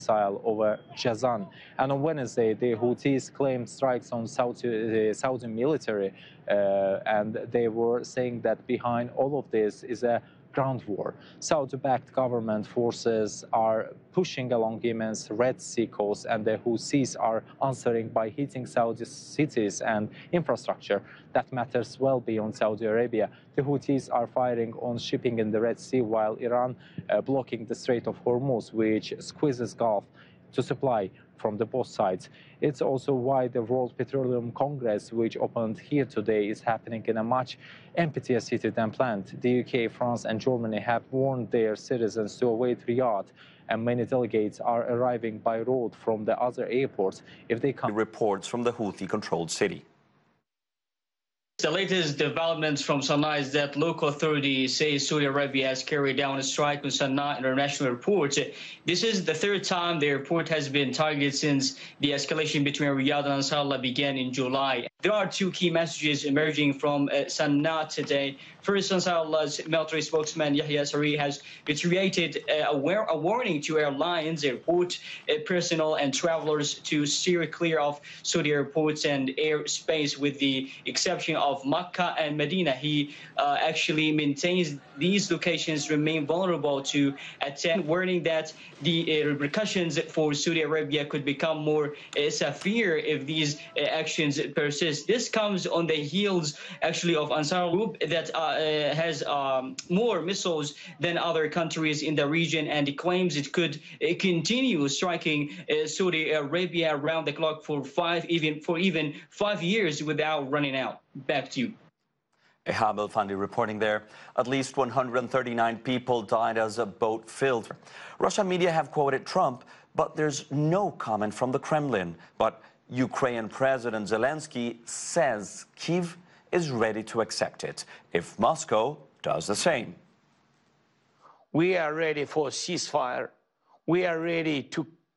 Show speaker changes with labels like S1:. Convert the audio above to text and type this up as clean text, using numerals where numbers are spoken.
S1: missile over Jazan. And on Wednesday, the Houthis claimed strikes on Saudi military, and they were saying that behind all of this is a ground war. Saudi-backed government forces are pushing along Yemen's Red Sea coast, and the Houthis are answering by hitting Saudi cities and infrastructure that matters well beyond Saudi Arabia. The Houthis are firing on shipping in the Red Sea, while Iran blocking the Strait of Hormuz, which squeezes Gulf to supply from the both sides. It's also why the World Petroleum Congress, which opened here today, is happening in a much emptier city than planned. The UK, France and Germany have warned their citizens to await Riyadh, and many delegates are arriving by road from the other airports if they come.
S2: Reports from the Houthi-controlled city.
S3: The latest developments from Sana'a is that local authorities say Saudi Arabia has carried down a strike on Sana'a International Airport. This is the third time the airport has been targeted since the escalation between Riyadh and Ansarallah began in July. There are two key messages emerging from Sana'a today. First, Ansarallah's military spokesman Yahya Saree has reiterated a warning to airlines, airport personnel and travelers to steer clear of Saudi airports and airspace, with the exception of Makkah and Medina. He actually maintains these locations remain vulnerable to attack, warning that the repercussions for Saudi Arabia could become more severe if these actions persist. This comes on the heels, actually, of Ansar Group that has more missiles than other countries in the region, and it claims it could continue striking Saudi Arabia around the clock for even 5 years without running out. Back to you.
S2: Ehab El-Fandi reporting there. At least 139 people died as a boat filled. Russian media have quoted Trump, but there's no comment from the Kremlin. But Ukrainian President Zelensky says Kyiv is ready to accept it if Moscow does the same.
S4: We are ready for a ceasefire. We are ready to